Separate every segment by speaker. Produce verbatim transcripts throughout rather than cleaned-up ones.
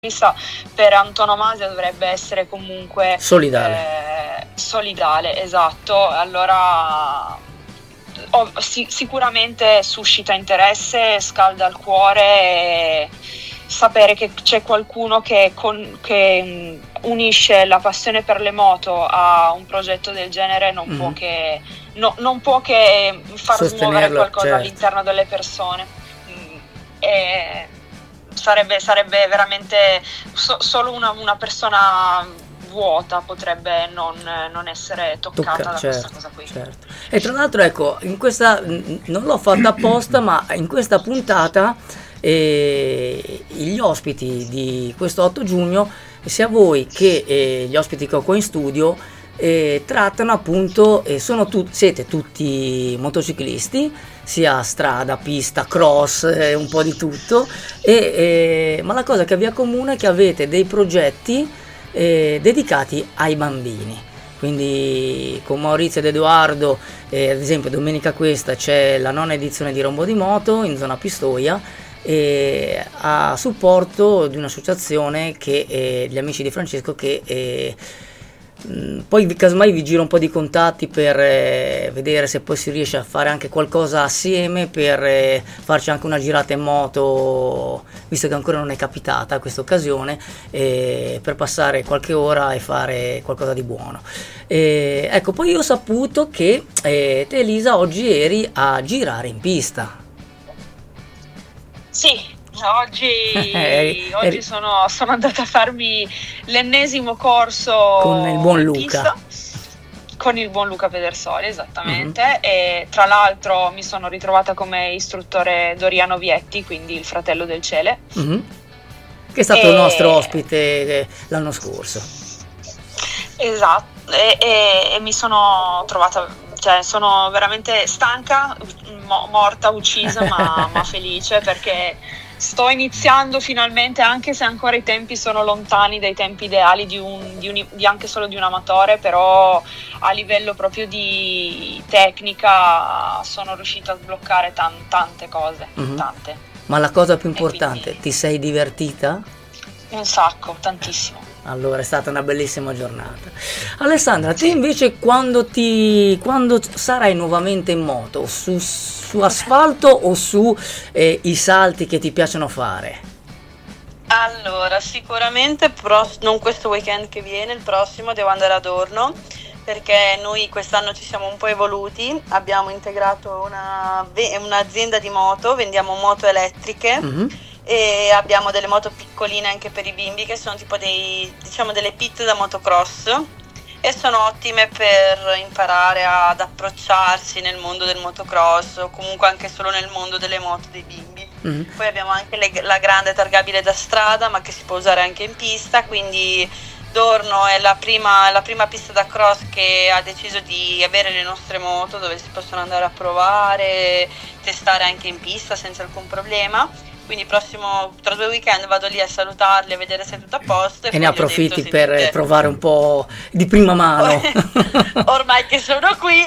Speaker 1: vista per antonomasia dovrebbe essere comunque
Speaker 2: solidale,
Speaker 1: eh, solidale, esatto. Allora oh, sì, sicuramente suscita interesse, scalda il cuore e sapere che c'è qualcuno che, con, che unisce la passione per le moto a un progetto del genere non mm-hmm. può che no, non può che far smuovere qualcosa, certo, all'interno delle persone. E sarebbe, sarebbe veramente so, solo una, una persona vuota potrebbe non, non essere toccata Tocca, da certo, questa cosa qui.
Speaker 2: Certo. E tra l'altro, ecco, in questa non l'ho fatta apposta, ma in questa puntata eh, gli ospiti di questo otto giugno, sia voi che eh, gli ospiti che ho qua in studio, eh, trattano appunto, eh, sono tu, siete tutti motociclisti, sia strada, pista, cross, eh, un po' di tutto, e, eh, ma la cosa che vi accomuna è che avete dei progetti eh, dedicati ai bambini. Quindi con Maurizio ed Edoardo, eh, ad esempio domenica questa c'è la nona edizione di Rombo di Moto in zona Pistoia, eh, a supporto di un'associazione che eh, gli amici di Francesco che eh, poi casomai vi giro un po' di contatti per eh, vedere se poi si riesce a fare anche qualcosa assieme per eh, farci anche una girata in moto, visto che ancora non è capitata questa occasione, eh, per passare qualche ora e fare qualcosa di buono. Eh, ecco, poi io ho saputo che eh, te Elisa oggi eri a girare in pista.
Speaker 1: Sì. Oggi, eri, oggi eri... Sono, sono andata a farmi l'ennesimo corso
Speaker 2: con il buon Luca,
Speaker 1: pista, con il buon Luca Pedersoli, esattamente, mm-hmm. E tra l'altro mi sono ritrovata come istruttore Doriano Vietti, quindi il fratello del Cele,
Speaker 2: mm-hmm. che è stato e... il nostro ospite l'anno scorso.
Speaker 1: Esatto, e, e, e mi sono trovata, cioè sono veramente stanca, mo- morta, uccisa, ma, ma felice perché sto iniziando finalmente, anche se ancora i tempi sono lontani dai tempi ideali di, un, di, un, di anche solo di un amatore, però a livello proprio di tecnica sono riuscita a sbloccare tan, tante cose, mm-hmm. tante.
Speaker 2: Ma la cosa più importante, quindi, ti sei divertita?
Speaker 1: Un sacco, tantissimo.
Speaker 2: Allora è stata una bellissima giornata. Alessandra, te invece quando ti quando sarai nuovamente in moto, su, su asfalto o su eh, i salti che ti piacciono fare?
Speaker 3: Allora, sicuramente pros- non questo weekend che viene, il prossimo devo andare ad Orno, perché noi quest'anno ci siamo un po' evoluti, abbiamo integrato una, un'azienda di moto, vendiamo moto elettriche. Mm-hmm. E abbiamo delle moto piccoline anche per i bimbi che sono tipo dei, diciamo delle pit da motocross e sono ottime per imparare ad approcciarsi nel mondo del motocross o comunque anche solo nel mondo delle moto dei bimbi. Mm-hmm. Poi abbiamo anche le, la grande targabile da strada ma che si può usare anche in pista, quindi Dorno è la prima, la prima pista da cross che ha deciso di avere le nostre moto dove si possono andare a provare, testare anche in pista senza alcun problema. Quindi prossimo, tra due weekend vado lì a salutarli, a vedere se è tutto a posto. E,
Speaker 2: e ne approfitti per sentite... provare un po' di prima mano.
Speaker 3: Ormai che sono qui,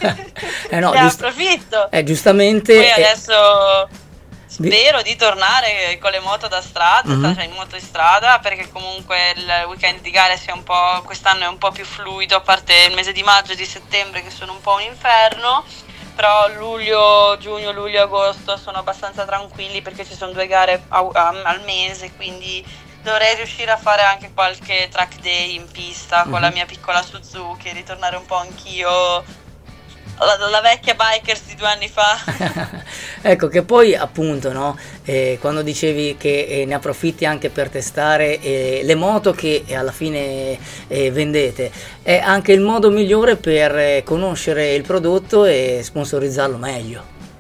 Speaker 2: eh no,
Speaker 3: ne
Speaker 2: giust-
Speaker 3: approfitto.
Speaker 2: Eh, giustamente.
Speaker 3: Poi adesso spero di tornare con le moto da strada, mm-hmm. cioè in moto di strada, perché comunque il weekend di gare sia un po', quest'anno è un po' più fluido, a parte il mese di maggio e di settembre che sono un po' un inferno. Però luglio, giugno, luglio e agosto sono abbastanza tranquilli perché ci sono due gare a, a, al mese, quindi dovrei riuscire a fare anche qualche track day in pista mm-hmm. con la mia piccola Suzuki e ritornare un po' anch'io la, la vecchia bikers di due anni fa.
Speaker 2: Ecco che poi appunto no, eh, quando dicevi che eh, ne approfitti anche per testare eh, le moto che alla fine eh, vendete, è anche il modo migliore per eh, conoscere il prodotto e sponsorizzarlo meglio.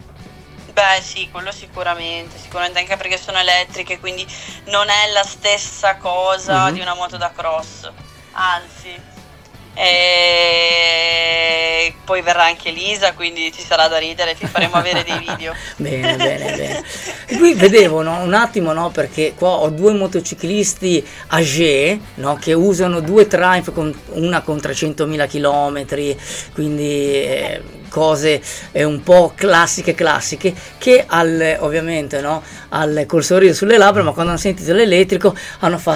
Speaker 3: Beh sì, quello sicuramente, sicuramente anche perché sono elettriche, quindi non è la stessa cosa mm-hmm. di una moto da cross, anzi. E e poi verrà anche Lisa, quindi ci sarà da ridere, ti faremo avere dei video.
Speaker 2: Bene, bene, bene. E qui vedevo, no, un attimo, no, perché qua ho due motociclisti age, no, che usano due Triumph, con una con trecentomila chilometri, quindi eh, cose eh, un po' classiche classiche, che al, ovviamente, no, al col sorriso sulle labbra, ma quando hanno sentito l'elettrico hanno fatto